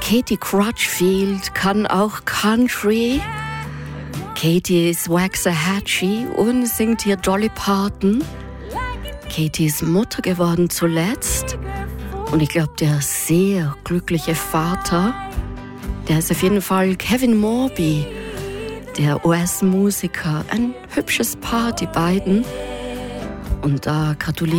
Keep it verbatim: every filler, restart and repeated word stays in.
Katie Crutchfield kann auch Country. Katie ist Waxahachie und singt hier Dolly Parton. Katie ist Mutter geworden zuletzt. Und ich glaube, der sehr glückliche Vater, der ist auf jeden Fall Kevin Morby, der U S-Musiker. Ein hübsches Paar, die beiden. Und da gratuliere